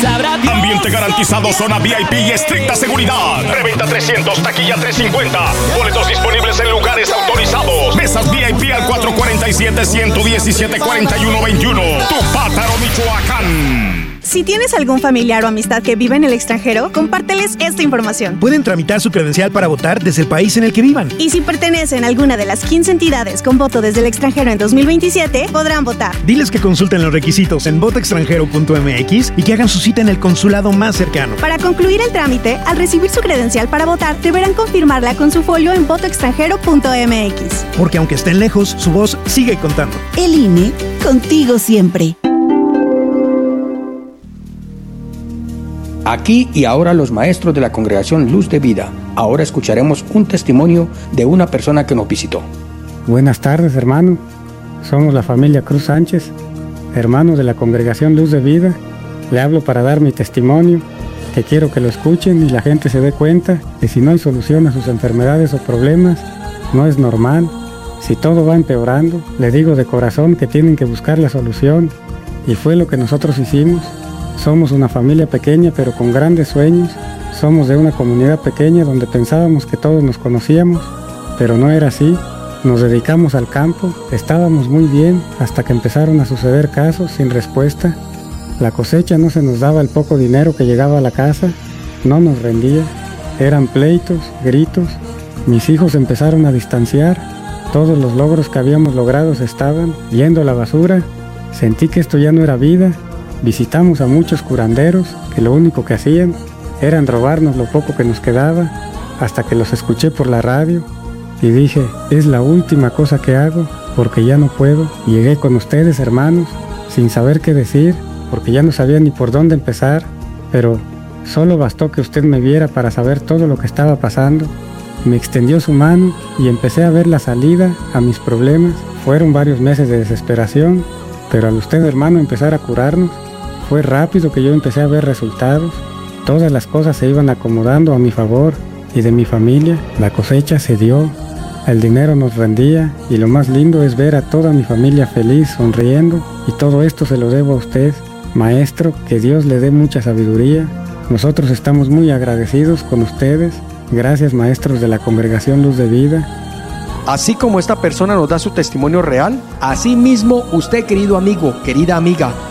sabrá Dios. Ambiente garantizado, zona VIP y estricta seguridad. Reventa 300, taquilla 350. Boletos disponibles en lugares autorizados. Mesas VIP al 447-117-4121. Tupátaro, Michoacán. Si tienes algún familiar o amistad que vive en el extranjero, compárteles esta información. Pueden tramitar su credencial para votar desde el país en el que vivan. Y si pertenecen a alguna de las 15 entidades con voto desde el extranjero en 2027, podrán votar. Diles que consulten los requisitos en votoextranjero.mx y que hagan su cita en el consulado más cercano. Para concluir el trámite, al recibir su credencial para votar, deberán confirmarla con su folio en votoextranjero.mx. Porque aunque estén lejos, su voz sigue contando. El INE, contigo siempre. Aquí y ahora los maestros de la Congregación Luz de Vida. Ahora escucharemos un testimonio de una persona que nos visitó. Buenas tardes, hermano. Somos la familia Cruz Sánchez, hermanos de la Congregación Luz de Vida. Le hablo para dar mi testimonio, que quiero que lo escuchen y la gente se dé cuenta que si no hay solución a sus enfermedades o problemas, no es normal. Si todo va empeorando, le digo de corazón que tienen que buscar la solución. Y fue lo que nosotros hicimos. Somos una familia pequeña pero con grandes sueños. Somos de una comunidad pequeña donde pensábamos que todos nos conocíamos, pero no era así. Nos dedicamos al campo, estábamos muy bien hasta que empezaron a suceder casos sin respuesta. La cosecha no se nos daba el poco dinero que llegaba a la casa, no nos rendía. Eran pleitos, gritos. Mis hijos empezaron a distanciar. Todos los logros que habíamos logrado se estaban yendo a la basura. Sentí que esto ya no era vida. Visitamos a muchos curanderos que lo único que hacían era robarnos lo poco que nos quedaba, hasta que los escuché por la radio y dije, es la última cosa que hago porque ya no puedo. Llegué con ustedes, hermanos, sin saber qué decir, porque ya no sabía ni por dónde empezar, pero solo bastó que usted me viera para saber todo lo que estaba pasando. Me extendió su mano y empecé a ver la salida a mis problemas. Fueron varios meses de desesperación, pero al usted, hermano, empezar a curarnos, fue rápido que yo empecé a ver resultados. Todas las cosas se iban acomodando a mi favor y de mi familia. La cosecha se dio, el dinero nos rendía y lo más lindo es ver a toda mi familia feliz, sonriendo. Y todo esto se lo debo a usted, maestro, que Dios le dé mucha sabiduría. Nosotros estamos muy agradecidos con ustedes. Gracias, maestros de la Congregación Luz de Vida. Así como esta persona nos da su testimonio real, así mismo usted, querido amigo, querida amiga,